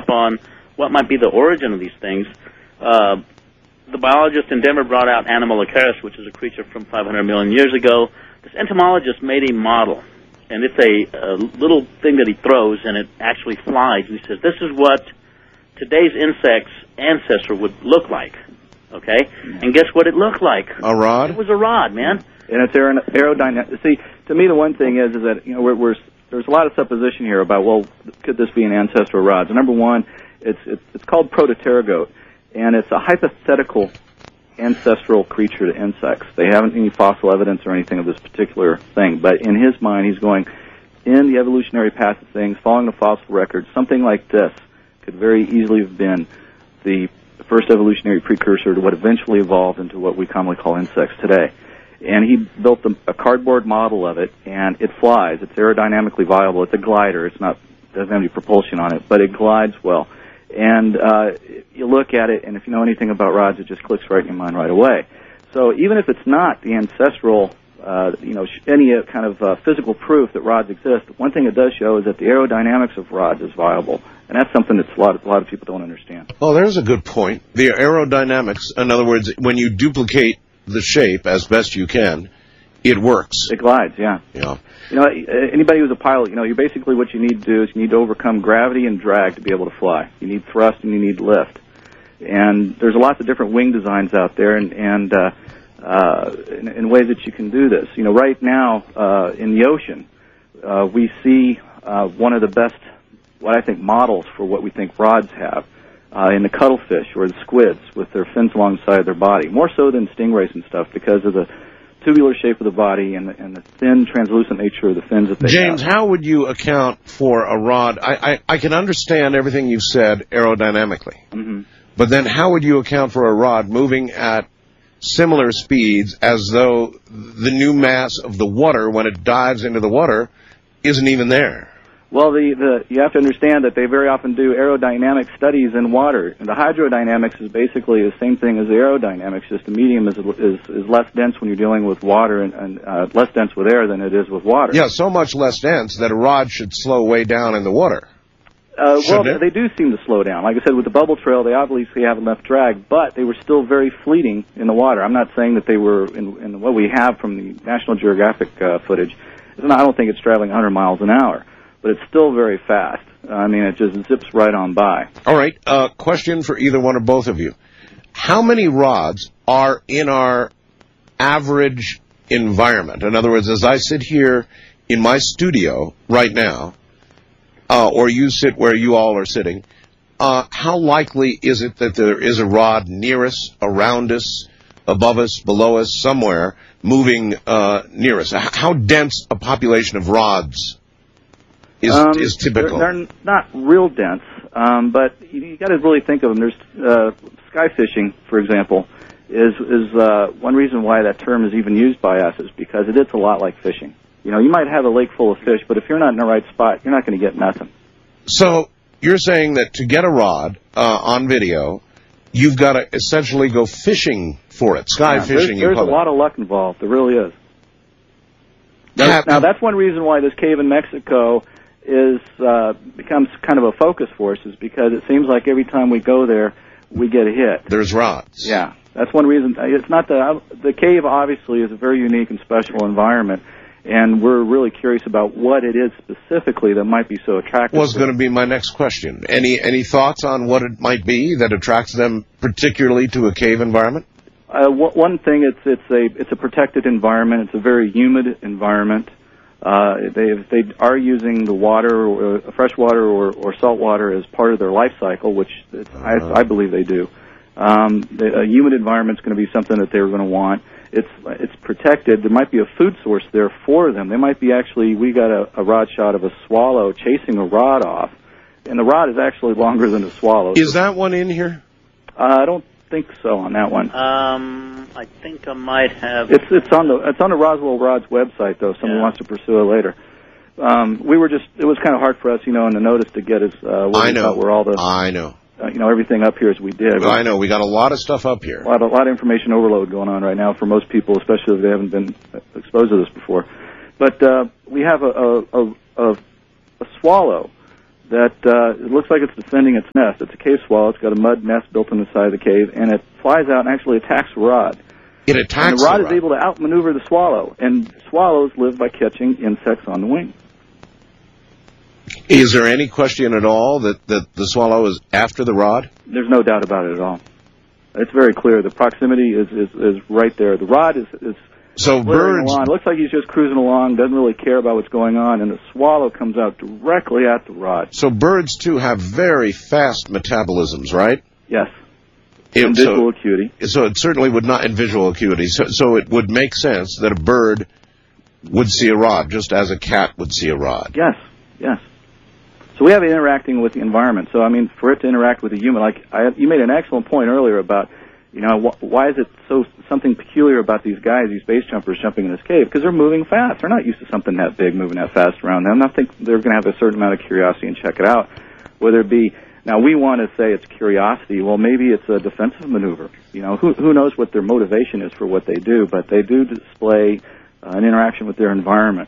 up on what might be the origin of these things. The biologist in Denver brought out Anomalocaris, which is a creature from 500 million years ago. This entomologist made a model, and it's a little thing that he throws, and it actually flies. And he says, this is what today's insect's ancestor would look like, okay? And guess what it looked like? A rod? It was a rod, man. And it's aerodynamic. See, to me, the one thing is that, you know, there's a lot of supposition here about, well, could this be an ancestor of rods? Number one, it's called Protopterygote, and it's a hypothetical ancestral creature to insects. They haven't any fossil evidence or anything of this particular thing, but in his mind, he's going, in the evolutionary path of things, following the fossil record, something like this could very easily have been the first evolutionary precursor to what eventually evolved into what we commonly call insects today. And he built a cardboard model of it, and it flies. It's aerodynamically viable. It's a glider. Doesn't have any propulsion on it, but it glides well. And you look at it, and if you know anything about rods, it just clicks right in your mind right away. So even if it's not the ancestral, any kind of physical proof that rods exist, one thing it does show is that the aerodynamics of rods is viable, and that's something that a lot of people don't understand. Oh, there's a good point. The aerodynamics, in other words, when you duplicate the shape as best you can, it works. It glides, yeah. Yeah. You know, anybody who's a pilot, you know, basically what you need to do is you need to overcome gravity and drag to be able to fly. You need thrust and you need lift. And there's lots of different wing designs out there and in ways that you can do this. You know, right now in the ocean, we see one of the best, what I think, models for what we think rods have in the cuttlefish or the squids with their fins alongside their body, more so than stingrays and stuff because of the tubular shape of the body and the thin, translucent nature of the fins that they have. James, how would you account for a rod? I can understand everything you've said aerodynamically, but then how would you account for a rod moving at similar speeds as though the new mass of the water, when it dives into the water, isn't even there? Well, you have to understand that they very often do aerodynamic studies in water. And the hydrodynamics is basically the same thing as the aerodynamics, just the medium is less dense when you're dealing with water and less dense with air than it is with water. Yeah, so much less dense that a rod should slow way down in the water. Well, they do seem to slow down. Like I said, with the bubble trail, they obviously have enough drag, but they were still very fleeting in the water. I'm not saying that they were, in what we have from the National Geographic footage, I don't think it's traveling 100 miles an hour. But it's still very fast. I mean, it just zips right on by. All right. Question for either one or both of you. How many rods are in our average environment? In other words, as I sit here in my studio right now, or you sit where you all are sitting, how likely is it that there is a rod near us, around us, above us, below us, somewhere, moving near us? How dense a population of rods is typical? They're not real dense, but you got to really think of them. There's sky fishing, for example, is one reason why that term is even used by us is because it is a lot like fishing. You know, you might have a lake full of fish, but if you're not in the right spot, you're not going to get nothing. So you're saying that to get a rod on video, you've got to essentially go fishing for it, sky fishing. There's a lot of luck involved. There really is. Now that's one reason why this cave in Mexico becomes kind of a focus for us, is because it seems like every time we go there, we get hit. There's rods. Yeah, that's one reason. It's not the cave obviously is a very unique and special environment, and we're really curious about what it is specifically that might be so attractive. Was going to be my next question. Any thoughts on what it might be that attracts them particularly to a cave environment? One thing, it's a protected environment. It's a very humid environment. They are using the water, or fresh water or salt water, as part of their life cycle, which I believe they do. A humid environment is going to be something that they're going to want. It's protected. There might be a food source there for them. They might be we got a rod shot of a swallow chasing a rod off, and the rod is actually longer than the swallow. Is that one in here? I don't think so on that one. I think I might have. It's on the Roswell Rods website, though. If someone wants to pursue it later. It was kind of hard for us, in the notice to get us where we thought were all the. I know. Everything up here as we did. I know. We got a lot of stuff up here. A lot of information overload going on right now for most people, especially if they haven't been exposed to this before. But we have a swallow that it looks like it's defending its nest. It's a cave swallow. It's got a mud nest built in the side of the cave, and it flies out and actually attacks the rod. It attacks and the rod is able to outmaneuver the swallow, and swallows live by catching insects on the wing. Is there any question at all that the swallow is after the rod? There's no doubt about it at all. It's very clear. The proximity is right there. The rod is so birds along. It looks like he's just cruising along, doesn't really care about what's going on, and the swallow comes out directly at the rod. So birds, too, have very fast metabolisms, right? Yes. And visual acuity. So it certainly would not, in visual acuity, so it would make sense that a bird would see a rod, just as a cat would see a rod. Yes, yes. So we have it interacting with the environment. So, I mean, for it to interact with a human, you made an excellent point earlier about, why is it something peculiar about these guys, these base jumpers jumping in this cave? Because they're moving fast. They're not used to something that big moving that fast around them. I think they're going to have a certain amount of curiosity and check it out. Whether it be, now we want to say it's curiosity. Well, maybe it's a defensive maneuver. Who knows what their motivation is for what they do, but they do display an interaction with their environment.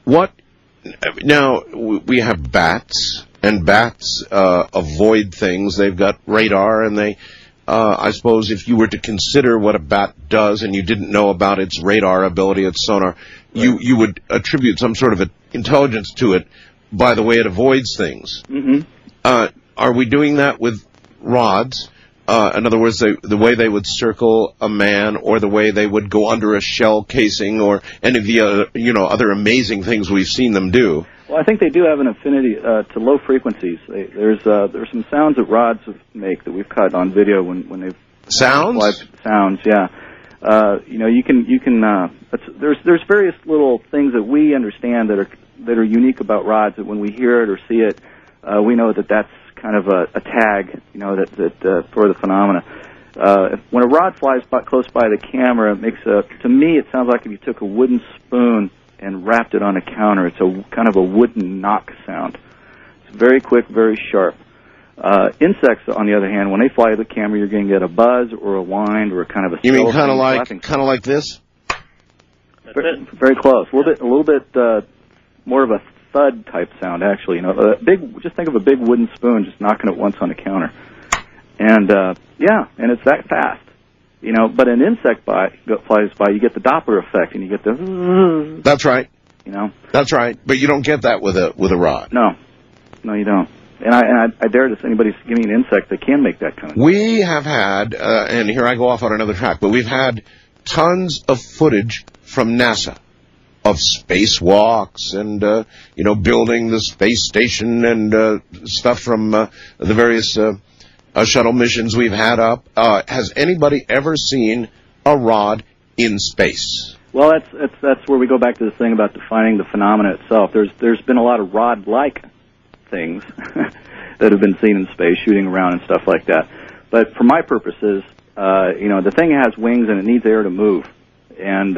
Now, we have bats, and bats avoid things. They've got radar, and they, I suppose if you were to consider what a bat does and you didn't know about its radar ability, its sonar, right, you would attribute some sort of intelligence to it by the way it avoids things. Mm-hmm. Are we doing that with rods? In other words, the way they would circle a man, or the way they would go under a shell casing, or any of the other amazing things we've seen them do. Well, I think they do have an affinity to low frequencies. There's some sounds that rods make that we've caught on video when they've sounds. Sounds, yeah. You can. There's various little things that we understand that are unique about rods. That when we hear it or see it, we know that that's kind of a tag, that for the phenomena. When a rod flies close by the camera, to me, it sounds like if you took a wooden spoon and wrapped it on a counter. It's a kind of a wooden knock sound. It's very quick, very sharp. Insects, on the other hand, when they fly to the camera, you're going to get a buzz or a whine or a kind of a. You mean kind of like this? Very close. A little bit more of a thud type sound, actually. Just think of a big wooden spoon just knocking it once on the counter, and and it's that fast. But an insect flies by, you get the Doppler effect, and you get the. That's right. That's right. But you don't get that with a rod. No, you don't. And I dare to anybody give me an insect that can make that kind of. We have had, and here I go off on another track, but we've had tons of footage from NASA of spacewalks and, building the space station and stuff from the various shuttle missions we've had up. Has anybody ever seen a rod in space? Well, that's where we go back to the thing about defining the phenomena itself. There's been a lot of rod-like things that have been seen in space, shooting around and stuff like that. But for my purposes, the thing has wings and it needs air to move. And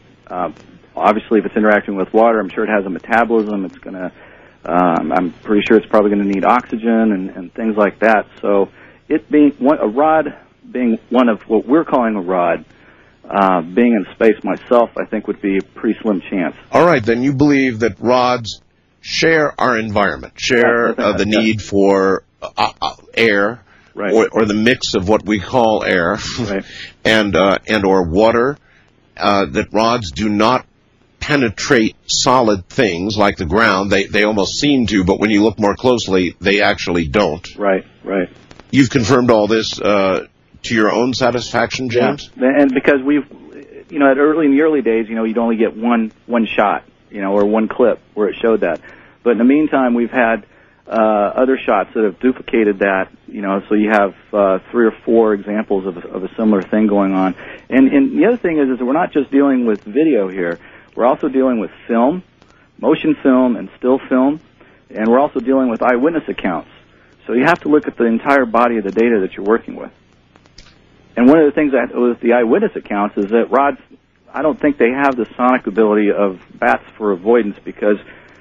obviously, if it's interacting with water, I'm sure it has a metabolism. It's going to, I'm pretty sure it's probably going to need oxygen and things like that. So it being a rod, being one of what we're calling a rod, being in space myself, I think would be a pretty slim chance. All right, then you believe that rods share our environment, share the need for air, right, or the mix of what we call air, right, and or water. That rods do not penetrate solid things like the ground. They almost seem to, but when you look more closely, they actually don't. Right. You've confirmed all this to your own satisfaction, James? Yeah. And because we've, in the early days, you'd only get one shot, or one clip where it showed that. But in the meantime, we've had other shots that have duplicated that, so you have 3 or 4 examples of a similar thing going on. And the other thing is that we're not just dealing with video here. We're also dealing with film, motion film, and still film, and we're also dealing with eyewitness accounts. So you have to look at the entire body of the data that you're working with. And one of the things with the eyewitness accounts is that rods, I don't think they have the sonic ability of bats for avoidance, because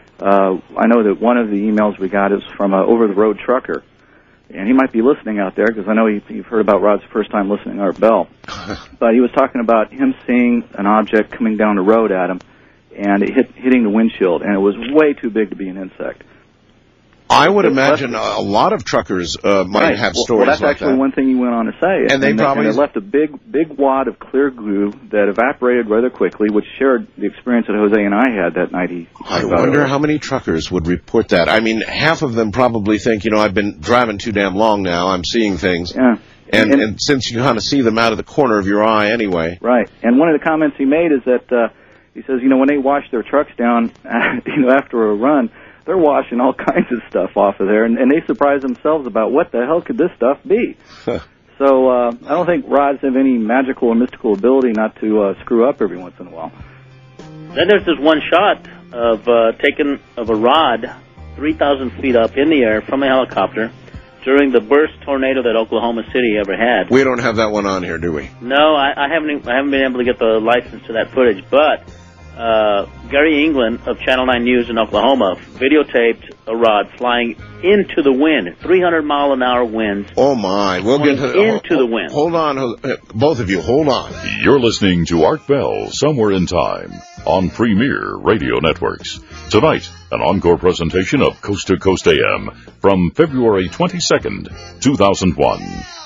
I know that one of the emails we got is from an over-the-road trucker, and he might be listening out there, because I know you've heard about Rod's first time listening to Art Bell. But he was talking about him seeing an object coming down the road at him, and it hitting the windshield, and it was way too big to be an insect. I would imagine a lot of truckers might have stories well, that's like actually that. one thing he went on to say. And they probably left a big wad of clear glue that evaporated rather quickly, which shared the experience that Jose and I had that night. I wonder how many truckers would report that. I mean, half of them probably think, I've been driving too damn long now. I'm seeing things. Yeah. And since you kind of see them out of the corner of your eye anyway. Right. And one of the comments he made is that he says, when they wash their trucks down, after a run, they're washing all kinds of stuff off of there, and they surprise themselves about what the hell could this stuff be. So I don't think rods have any magical or mystical ability not to screw up every once in a while. Then there's this one shot of a rod 3,000 feet up in the air from a helicopter during the burst tornado that Oklahoma City ever had. We don't have that one on here, do we? No, I haven't been able to get the license to that footage, but Gary England of Channel 9 News in Oklahoma videotaped a rod flying into the wind, 300-mile-an-hour winds. Oh, my. We'll get into the wind. Hold on. Both of you, hold on. You're listening to Art Bell, Somewhere in Time, on Premier Radio Networks. Tonight, an encore presentation of Coast to Coast AM from February 22nd, 2001.